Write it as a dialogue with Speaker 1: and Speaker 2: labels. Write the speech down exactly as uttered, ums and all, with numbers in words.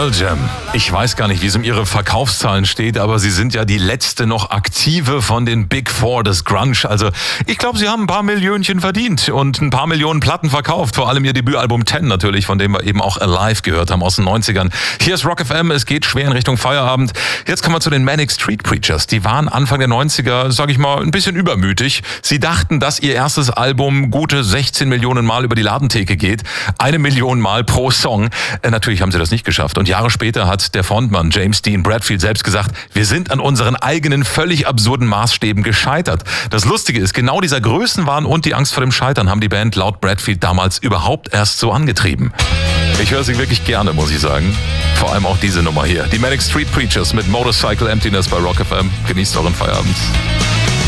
Speaker 1: Pearl Jam. Ich weiß gar nicht, wie es um ihre Verkaufszahlen steht, aber sie sind ja die letzte noch aktive von den Big Four des Grunge. Also ich glaube, sie haben ein paar Millionchen verdient und ein paar Millionen Platten verkauft. Vor allem ihr Debütalbum Ten natürlich, von dem wir eben auch Alive gehört haben aus den neunzigern. Hier ist Rock F M, es geht schwer in Richtung Feierabend. Jetzt kommen wir zu den Manic Street Preachers. Die waren Anfang der neunziger, sage ich mal, ein bisschen übermütig. Sie dachten, dass ihr erstes Album gute sechzehn Millionen Mal über die Ladentheke geht. Eine Million Mal pro Song. Äh, natürlich haben sie das nicht geschafft. Und Jahre später hat der Frontmann James Dean Bradfield selbst gesagt, wir sind an unseren eigenen völlig absurden Maßstäben gescheitert. Das Lustige ist, genau dieser Größenwahn und die Angst vor dem Scheitern haben die Band laut Bradfield damals überhaupt erst so angetrieben. Ich höre sie wirklich gerne, muss ich sagen. Vor allem auch diese Nummer hier. Die Manic Street Preachers mit Motorcycle Emptiness bei Rock F M. Genießt euren Feierabend.